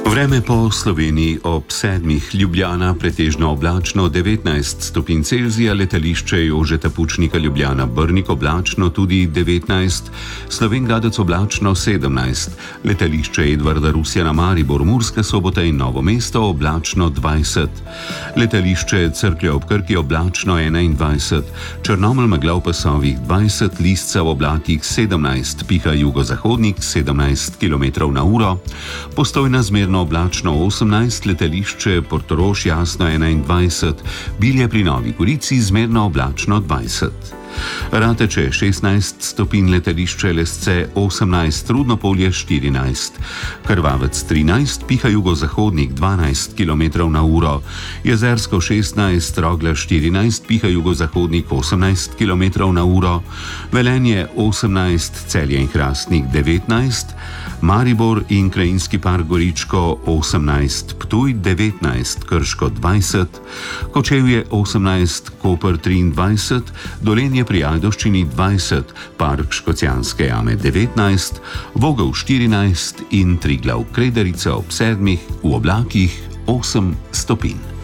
Vreme po Sloveniji ob 7. Ljubljana pretežno oblačno 19 stopinj Celzija, letališče Jožeta Pučnika Ljubljana Brnik oblačno tudi 19, Slovenj Gradec oblačno 17, letališče Edvarda Rusjana Maribor, Murska Sobota in Novo mesto oblačno 20, letališče Cerklje ob Krki oblačno 21, Črnomelj megla v pasovih 20, Lisca v oblakih 17, piha jugozahodnik 17 km/h, Postojna zmerno oblačno 18, letališče Portorož jasno 21, Bilje pri Novi Gorici zmerno oblačno 20. Rateče 16 stopinj, letališče Lesce 18, Rudnopolje 14, Krvavec 13, piha jugozahodnik 12 km/h, Jezersko 16, Rogla 14, piha jugozahodnik 18 km/h, Velenje 18, Celje in Hrastnik 19, Maribor in Krajinski park Goričko 18, Ptuj 19, Krško 20, Kočevje 18, Koper 23, Dolenje pri Ajdovščini 20, Park Škocjanske jame 19, Vogel 14 in Triglav Krederica ob 7, v oblakih 8 stopinj.